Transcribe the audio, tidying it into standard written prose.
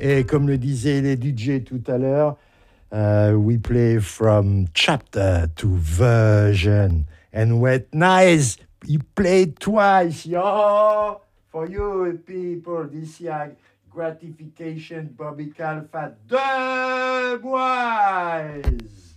Et comme le disaient les DJ tout à l'heure, we play from chapter to version. And with nice, he played twice. Yo, for you people, this year gratification, Bobby Calfa, deux boys.